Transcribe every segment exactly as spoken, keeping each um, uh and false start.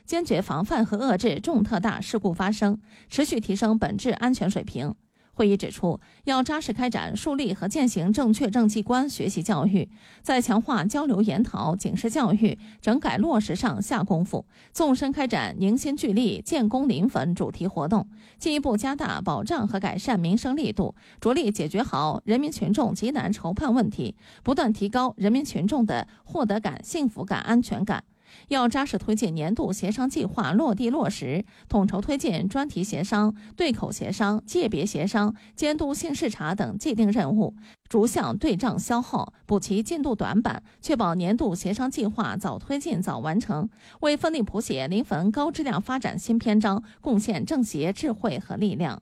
坚决防范和遏制重特大事故发生，持续提升本质安全水平。会议指出，要扎实开展树立和践行正确政绩观学习教育，在强化交流研讨、警示教育、整改落实上下功夫，纵深开展凝心聚力、建功临粉主题活动，进一步加大保障和改善民生力度，着力解决好人民群众急难愁盼问题，不断提高人民群众的获得感、幸福感、安全感。要扎实推进年度协商计划落地落实，统筹推进专题协商、对口协商、界别协商、监督性视察等既定任务，逐项对账消耗，补齐进度短板，确保年度协商计划早推进早完成，为奋力谱写临汾高质量发展新篇章贡献政协智慧和力量。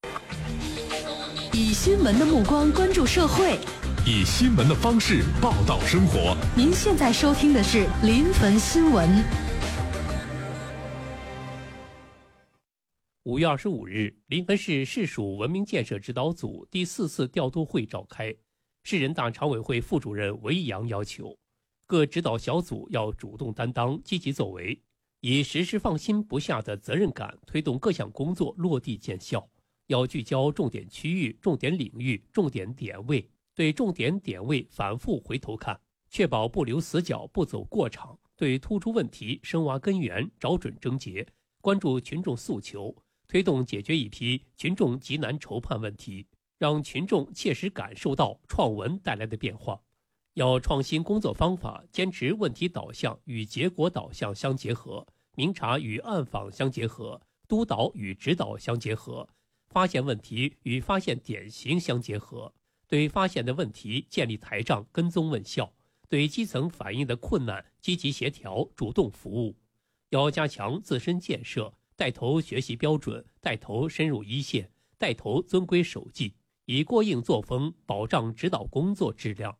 以新闻的目光关注社会， 以新闻的方式报道生活。 您现在收听的是临汾新闻。 五月二十五日，临汾市市属文明建设指导组第四次调度会召开。市人大常委会副主任韦阳要求，各指导小组要主动担当、积极作为，以时时放心不下的责任感推动各项工作落地见效。要聚焦重点区域、重点领域、重点点位，对重点点位反复回头看，确保不留死角、不走过场，对突出问题深挖根源、找准症结，关注群众诉求，推动解决一批群众急难愁盼问题，让群众切实感受到创文带来的变化。要创新工作方法，坚持问题导向与结果导向相结合，明察与暗访相结合，督导与指导相结合，发现问题与发现典型相结合，对发现的问题建立台账跟踪问效，对基层反映的困难积极协调主动服务。要加强自身建设，带头学习标准，带头深入一线，带头遵规守纪，以过硬作风保障指导工作质量。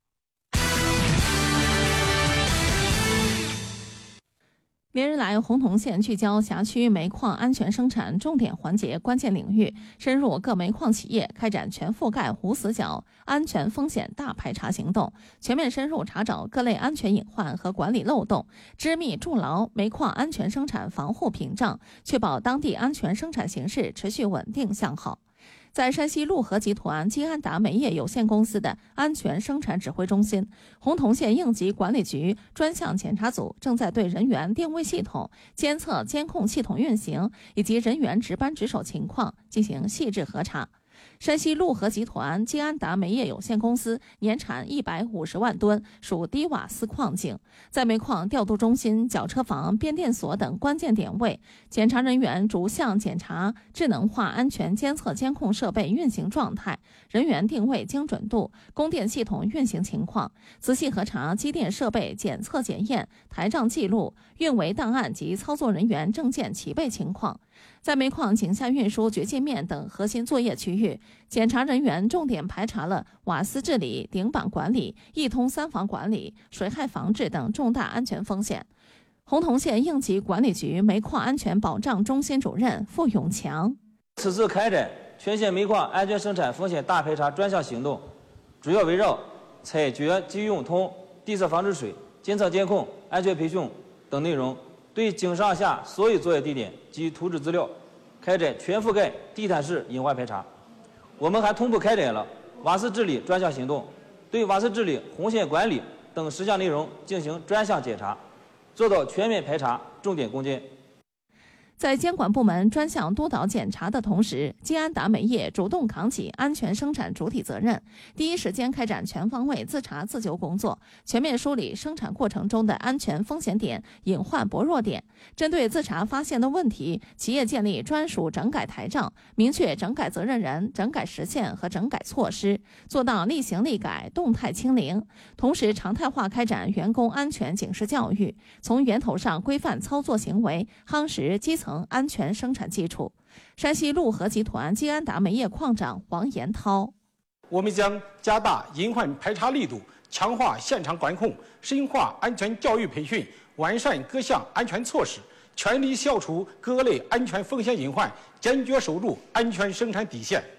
连日来，洪洞县聚焦辖区煤矿安全生产重点环节关键领域，深入各煤矿企业，开展全覆盖无死角安全风险大排查行动，全面深入查找各类安全隐患和管理漏洞，织密筑牢煤矿安全生产防护屏障，确保当地安全生产形势持续稳定向好。在山西陆河集团金安达煤业有限公司的安全生产指挥中心，洪洞县应急管理局专项检查组正在对人员定位系统、监测监控系统运行以及人员值班值守情况进行细致核查。山西陆河集团金安达煤业有限公司年产一百五十万吨，属低瓦斯矿井，在煤矿调度中心、绞车房、变电所等关键点位，检查人员逐项检查智能化安全监测监控设备运行状态、人员定位精准度、供电系统运行情况，仔细核查机电设备检测检验、台账记录、运维档案及操作人员证件齐备情况。在煤矿井下运输掘进面等核心作业区域，检查人员重点排查了瓦斯治理、顶板管理、一通三防管理、水害防治等重大安全风险。洪洞县应急管理局煤矿安全保障中心主任付永强： 此次开展全县煤矿安全生产风险大排查专项行动，主要围绕采掘及用通、地侧防治水、监测监控、安全培训等内容，对井上下所有作业地点及图纸资料开展全覆盖地毯式隐患排查。我们还同步开展了瓦斯治理专项行动，对瓦斯治理、红线管理等十项内容进行专项检查，做到全面排查重点攻坚。 在监管部门专项督导检查的同时，金安达煤业主动扛起安全生产主体责任，第一时间开展全方位自查自纠工作，全面梳理生产过程中的安全风险点、隐患薄弱点。针对自查发现的问题，企业建立专属整改台账，明确整改责任人、整改时限和整改措施，做到立行立改、动态清零。同时，常态化开展员工安全警示教育，从源头上规范操作行为，夯实基层安全生产基础。山西陆河集团金安达煤业矿长王延涛： 我们将加大隐患排查力度，强化现场管控，深化安全教育培训，完善各项安全措施，全力消除各类安全风险隐患，坚决守住安全生产底线。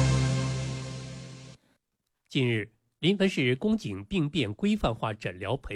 近日，临汾市宫颈病变规范化诊疗培